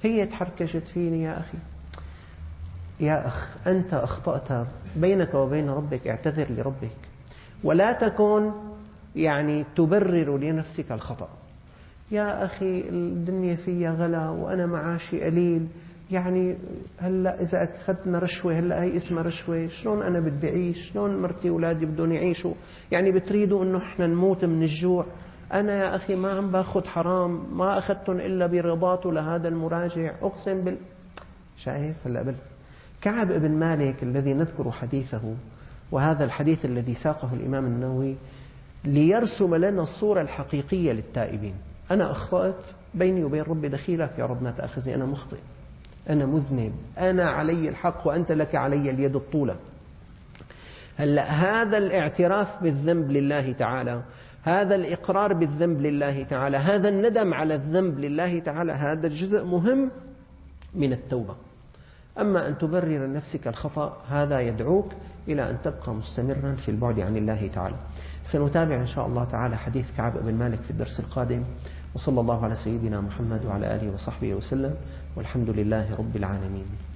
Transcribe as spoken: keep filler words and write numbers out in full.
هي تحركشت فيني يا أخي. يا أخ، أنت أخطأت بينك وبين ربك، اعتذر لربك، ولا تكن يعني تبرر لنفسك الخطأ. يا أخي الدنيا فيها غلا وأنا معاشي قليل، يعني هلأ إذا أخذنا رشوة، هلأ هي اسمها رشوة، شلون أنا بدي أعيش؟ شلون مرتي وأولادي بدهم يعيشوا؟ يعني بتريدوا إنه إحنا نموت من الجوع؟ أنا يا أخي ما عم باخذ حرام، ما أخذتهم إلا برضاته لهذا المراجع، أقسم بال. شايف هلأ بل كعب ابن مالك الذي نذكر حديثه، وهذا الحديث الذي ساقه الإمام النووي ليرسم لنا الصورة الحقيقية للتائبين. أنا أخطأت بيني وبين ربي دخيلك، يا رب ما تأخذني، أنا مخطئ، أنا مذنب، أنا علي الحق وأنت لك علي اليد الطولة. هلأ هذا الاعتراف بالذنب لله تعالى، هذا الإقرار بالذنب لله تعالى، هذا الندم على الذنب لله تعالى، هذا الجزء مهم من التوبة. أما أن تبرر لنفسك الخطأ هذا يدعوك إلى أن تبقى مستمرا في البعد عن الله تعالى. سنتابع إن شاء الله تعالى حديث كعب بن مالك في الدرس القادم، وصلى الله على سيدنا محمد وعلى آله وصحبه وسلم، والحمد لله رب العالمين.